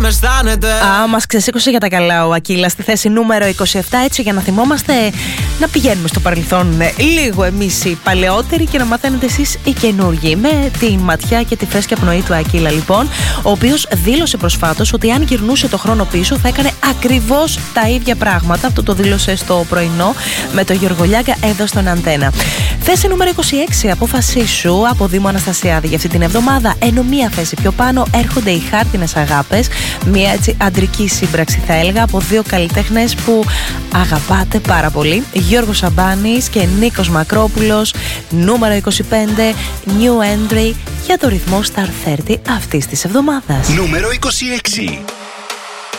με αισθάνεται. Μας ξεσήκωσε για τα καλά ο Ακύλας στη θέση νούμερο 27, έτσι για να θυμόμαστε να πηγαίνουμε στο παρελθόν λίγο εμείς οι παλαιότεροι και να μαθαίνετε εσείς οι καινούργοι. Με τη ματιά και τη φρέσκια πνοή του Ακύλα, λοιπόν, ο οποίος δήλωσε προσφάτως ότι αν γυρνούσε το χρόνο πίσω θα έκανε ακριβώς τα ίδια πράγματα. Αυτό το δήλωσε στο πρωινό με το Γιώργο Λιάγκα εδώ στον Αντένα. Θέση νούμερο 26, απόφασή σου, από Δήμο Αναστασιάδη για αυτή την εβδομάδα. Ενώ μία θέση πιο πάνω έρχονται οι Χάρτινες Αγάπες. Μία έτσι αντρική σύμπραξη, θα έλεγα, από δύο καλλιτέχνες που αγαπάτε πάρα πολύ. Γιώργος Σαμπάνης και Νίκος Μακρόπουλος. Νούμερο 25, New Entry για το ρυθμό Star 30 αυτής της εβδομάδας. Νούμερο 26.